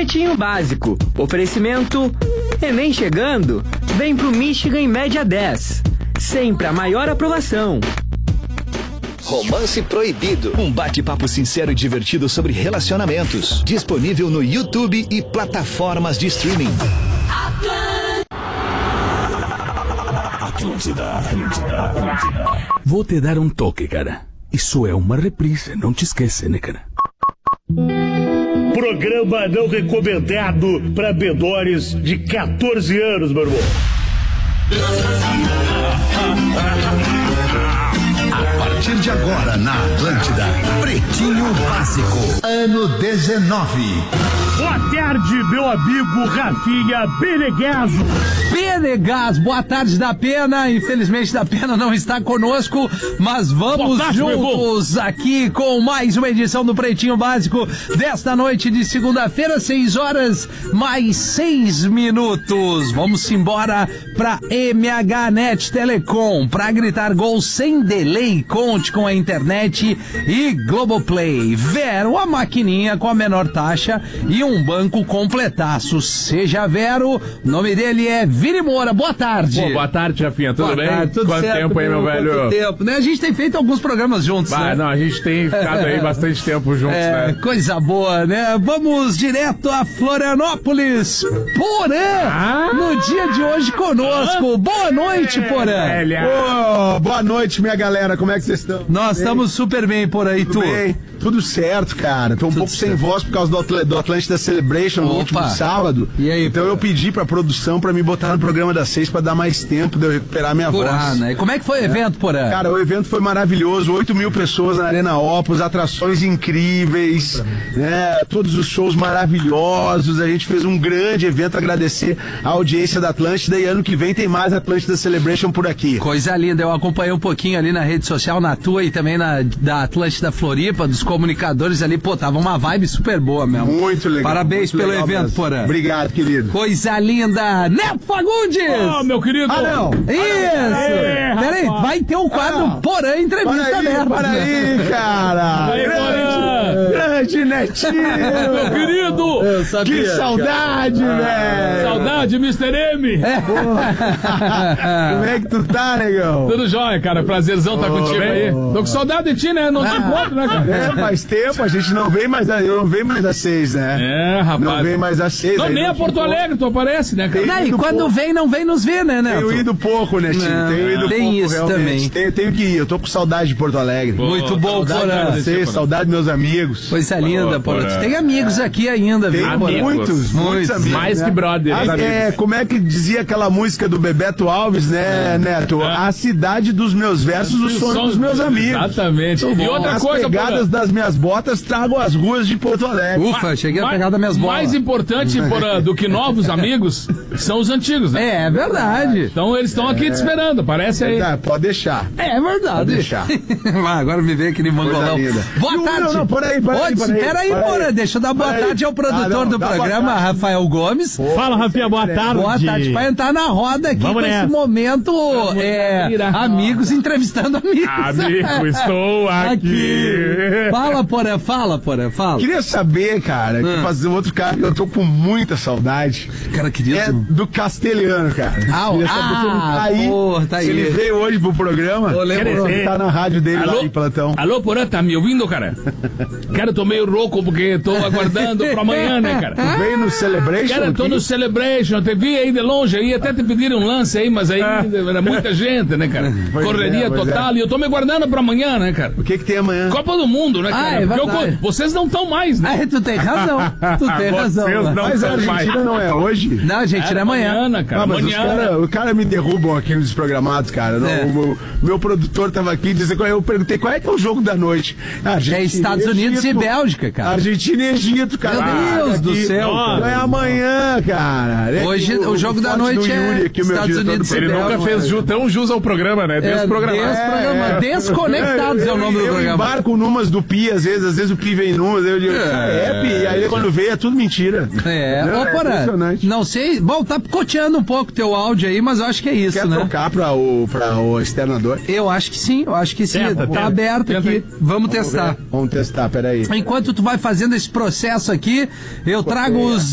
Pretinho Básico. Oferecimento Enem chegando. Vem pro Michigan em média 10. Sempre a maior aprovação. Romance Proibido. Um bate-papo sincero e divertido sobre relacionamentos. Disponível no YouTube e plataformas de streaming. Atlântida. Vou te dar um toque, cara. Isso é uma reprise, não te esquece, né, cara? Programa não recomendado para menores de 14 anos, meu irmão. A partir de agora, na Atlântida, Pretinho Básico, ano 19. Boa tarde, meu amigo Rafinha Benegaso. Benegas, boa tarde da Pena. Infelizmente da Pena não está conosco, mas vamos juntos aqui com mais uma edição do Pretinho Básico desta noite de segunda-feira, 6 horas mais 6 minutos. Vamos embora pra MHNet Telecom, pra gritar gol sem delay. Conte com a internet e Globoplay. Vero, a maquininha com a menor taxa e um banco completaço. Seja Vero, o nome dele é Vini Moura. Boa tarde. Boa tarde, Rafinha. Tudo bem? Tudo Quanto certo, tempo aí, meu velho? Quanto tempo, né? A gente tem feito alguns programas juntos, né? Não, a gente tem ficado aí bastante tempo juntos, né? Coisa boa, né? Vamos direto a Florianópolis. Porã, no dia de hoje conosco. Boa noite, Porã. Boa noite, minha galera. Como é que vocês estão? Nós estamos super bem por aí, Tudo bem? Tudo certo, cara. Tô um pouco sem voz por causa do Atlântida Celebration no último sábado. E aí, então eu pedi pra produção pra me botar no programa das 6 pra dar mais tempo de eu recuperar minha voz. Né? E como é que foi o evento, Porã? Cara, o evento foi maravilhoso. 8.000 pessoas na Arena Opus, atrações incríveis, né? Todos os shows maravilhosos. A gente fez um grande evento, agradecer a audiência da Atlântida, e ano que vem tem mais Atlântida Celebration por aqui. Coisa linda. Eu acompanhei um pouquinho ali na rede social, na tua e também da Atlântida Floripa, dos comunicadores ali. Pô, tava uma vibe super boa mesmo. Muito legal. Parabéns muito pelo legal, evento, mesmo. Porã. Obrigado, querido. Coisa linda. Neto Fagundes! Meu querido! Não! Isso! Peraí, vai ter um quadro Porã Entrevista Aberta. Para aí, cara! Grande Netinho! Meu querido! Eu sabia, que saudade, velho! Saudade, Mr. M! Como é que tu tá, negão? Tudo jóia, cara. Prazerzão estar contigo aí. Tô com saudade de ti, né? Não te encontro, né, cara? Faz tempo, a gente não vem mais, eu não venho mais às 6, né? Rapaz. Não vem mais às 6. Não, nem a Porto Alegre tu aparece, né, cara? Não, e quando vem, não vem nos ver, né, Neto? Tenho ido pouco, né, Netinho? Tenho ido tem pouco, isso realmente. também. Tenho que ir, eu tô com saudade de Porto Alegre. Muito bom, Porã. Vocês, saudade dos meus amigos. Coisa linda, Porã. Tu tem amigos aqui ainda, viu? Tem muitos amigos. Mais né? que brother. Como é que dizia aquela música do Bebeto Alves, né, Neto? A cidade dos meus versos, o sonho dos meus amigos. Exatamente. E outra coisa, as pegadas das minhas botas trago as ruas de Porto Alegre. Ufa, cheguei a pegar das minhas bolas. Mais importante, Porã, do que novos amigos, são os antigos, né? É verdade. Então eles estão aqui te esperando, aparece aí. Pode deixar. É verdade. Pode deixar. Agora me vê aquele mangolão. Boa tarde. Não, Peraí, Porã. Deixa eu dar boa tarde ao produtor do programa, Rafael Gomes. Fala, Rafinha, boa tarde. Boa tarde. Pra entrar na roda aqui com esse momento, amigos entrevistando amigos. Amigo, estou aqui. Fala, Porã, fala. Queria saber, cara, que fazer outro cara que eu tô com muita saudade. Cara, queria... É do Castelhano, cara. Queria saber se ele tá aí. Tá se aí. ele veio hoje pro programa. Ele tá na rádio dele lá em plantão. Alô, Porã, tá me ouvindo, cara? Cara, eu tô meio rouco porque tô aguardando pra amanhã, né, cara? Tu veio no Celebration? Cara, eu tô no Celebration, te vi aí de longe aí, até te pediram um lance aí, mas aí era muita gente, né, cara? Correria total, e eu tô me guardando pra amanhã, né, cara? O que tem amanhã? Copa do Mundo, né, cara? É Porque vocês não estão mais, né? Tu tem razão. Mas a Argentina não é hoje? Não, a Argentina é amanhã. Cara. Mas os caras me derrubam aqui nos desprogramados, cara. O meu produtor tava aqui dizendo, eu perguntei qual é que é o jogo da noite. É Estados Unidos e Bélgica, cara. Argentina e Egito, cara. Meu Deus do céu. Não é amanhã, cara. Hoje o jogo da noite é Estados Unidos e Ele Bélgica. nunca fez tão jus ao programa, né? Desconectados é o nome do programa. Eu embarco numas do Pi, às vezes o Pi vem numas, eu digo, Pi, e aí quando vê é tudo mentira. Impressionante. Não sei, bom, tá picoteando um pouco teu áudio aí, mas eu acho que é isso, Quer né? trocar pra o externador? Eu acho que sim, tá aberto aqui, vamos testar. Vamos testar, peraí. Enquanto tu vai fazendo esse processo aqui, eu trago os